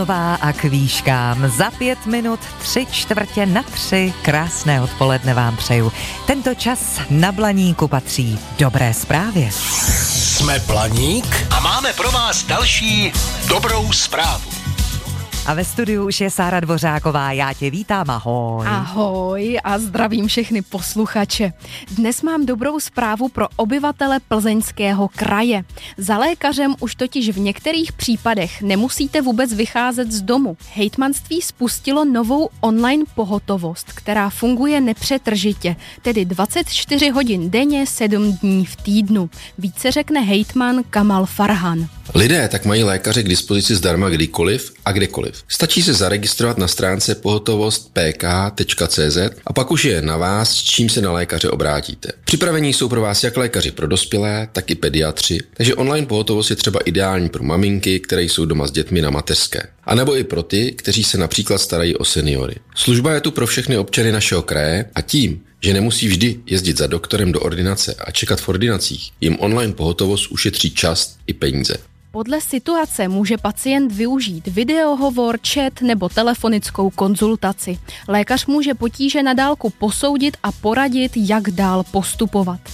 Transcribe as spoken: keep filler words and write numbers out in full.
A k výškám za pět minut tři čtvrtě na tři. Krásné odpoledne vám přeju. Tento čas na Blaníku patří dobré zprávě. Jsme Blaník a máme pro vás další dobrou zprávu. A ve studiu už je Sára Dvořáková, já tě vítám, ahoj. Ahoj a zdravím všechny posluchače. Dnes mám dobrou zprávu pro obyvatele Plzeňského kraje. Za lékařem už totiž v některých případech nemusíte vůbec vycházet z domu. Hejtmanství spustilo novou online pohotovost, která funguje nepřetržitě, tedy dvacet čtyři hodin denně, sedm dní v týdnu. Více řekne hejtman Kamal Farhan. Lidé tak mají lékaře k dispozici zdarma kdykoliv a kdekoliv. Stačí se zaregistrovat na stránce pohotovost p k tečka c z a pak už je na vás, s čím se na lékaře obrátíte. Připravení jsou pro vás jak lékaři pro dospělé, tak i pediatři, takže online pohotovost je třeba ideální pro maminky, které jsou doma s dětmi na mateřské. A nebo i pro ty, kteří se například starají o seniory. Služba je tu pro všechny občany našeho kraje a tím, že nemusí vždy jezdit za doktorem do ordinace a čekat v ordinacích, jim online pohotovost ušetří čas i peníze. Podle situace může pacient využít videohovor, chat nebo telefonickou konzultaci. Lékař může potíže na dálku posoudit a poradit, jak dál postupovat.